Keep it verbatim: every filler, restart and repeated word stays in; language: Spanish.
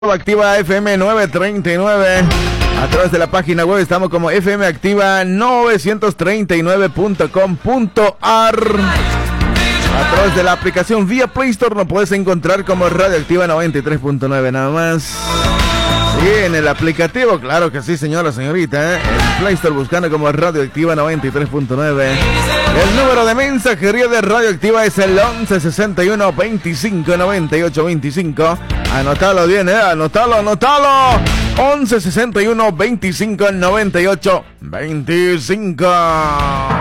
Activa F M novecientos treinta y nueve. A través de la página web estamos como F M Activa novecientos treinta y nueve punto com punto a r. A través de la aplicación vía Play Store nos puedes encontrar como Radio Activa noventa y tres punto nueve nada más. Sí, en el aplicativo, claro que sí, señora, señorita, ¿eh? En Play Store buscando como Radio Activa noventa y tres punto nueve. El número de mensajería de Radio Activa es el once sesenta y uno veinticinco noventa y ocho veinticinco. Anotalo bien, eh, anotalo, anotalo. once sesenta y uno veinticinco noventa y ocho veinticinco.